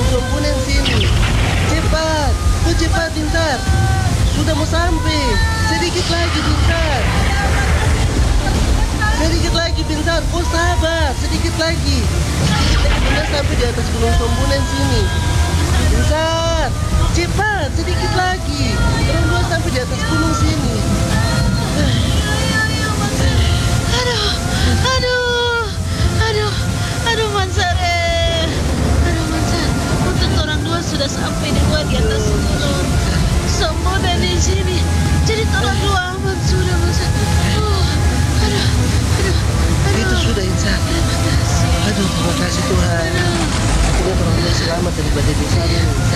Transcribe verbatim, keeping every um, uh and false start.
Gunung Sombunan sini. Cepat, kau cepat Binsar. Sudah mau sampai. Sedikit lagi Binsar. Sedikit lagi Binsar, kau sabar. Sedikit lagi. Sedikit lagi Bunda sampai di atas Gunung Sombunan sini. Binsar, cepat, sedikit lagi. Orang dua sampai di atas gunung sini. Aduh, aduh, aduh, aduh Mansar eh. Aduh Mansar, untuk orang dua sudah sampai di luar di atas gunung Sombunan di sini. Jadi orang dua aman sudah Mansar. Uh, aduh, aduh, aduh. Itu sudah Insan. Terima kasih. Aduh, terima kasih Tuhan. Akhirnya orang dua selamat dari badai besar ini.